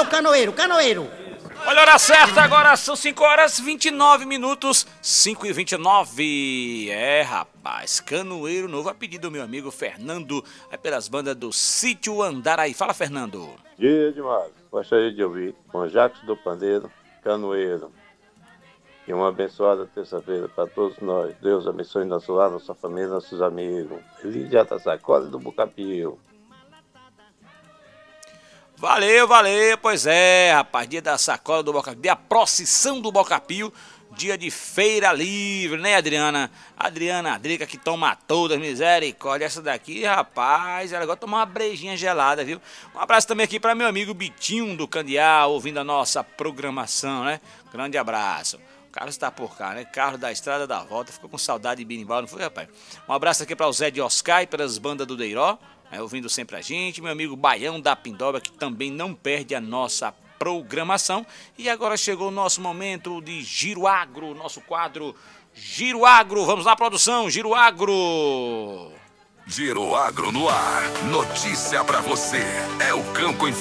o canoeiro, canoeiro. Olha a hora certa, agora são 5 horas 29 minutos, 5h29. É, rapaz, canoeiro novo, a pedido do meu amigo Fernando, é pelas bandas do Sítio Andaraí. Fala, Fernando. Dia demais, gostaria de ouvir com Jacques do Pandeiro, canoeiro. E uma abençoada terça-feira para todos nós. Deus abençoe nosso lar, nossa família, nossos amigos. Feliz dia da sacola do Bocapio. Valeu, valeu, pois é, rapaz, dia da sacola do Bocapio, dia procissão do Bocapio, dia de feira livre, né, Adriana? Adriana Drica que toma todas, misericórdia, essa daqui, rapaz, ela gosta de tomar uma brejinha gelada, viu? Um abraço também aqui para meu amigo Bitinho do Candial, ouvindo a nossa programação, né? Grande abraço. O Carlos está por cá, né? Carlos da Estrada da Volta, ficou com saudade de Birimbau, não foi, rapaz? Um abraço aqui para o Zé de Oscar e pelas bandas do Deiró, ouvindo sempre a gente, meu amigo Baião da Pindoba, que também não perde a nossa programação. E agora chegou o nosso momento de Giro Agro, nosso quadro Giro Agro. Vamos lá, produção, Giro Agro. Giro Agro no ar, notícia pra você, é o campo em